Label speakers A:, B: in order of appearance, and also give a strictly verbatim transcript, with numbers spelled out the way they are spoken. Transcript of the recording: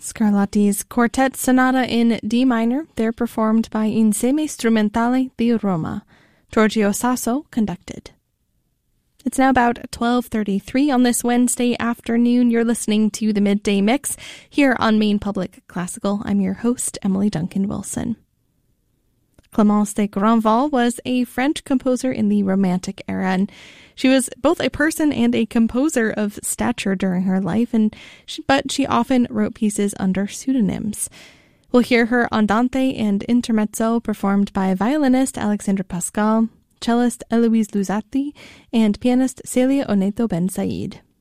A: Scarlatti's Quartet Sonata in D minor. They're performed by Insieme Strumentale di Roma. Giorgio Sasso conducted. It's now about twelve thirty-three on this Wednesday afternoon. You're listening to the Midday Mix here on Maine Public Classical. I'm your host, Emily Duncan Wilson. Clémence de Grandval was a French composer in the Romantic era, and she was both a person and a composer of stature during her life, and she, but she often wrote pieces under pseudonyms. We'll hear her Andante and Intermezzo performed by violinist Alexandre Pascal, cellist Eloise Luzzati, and pianist Celia Oneto Ben Said.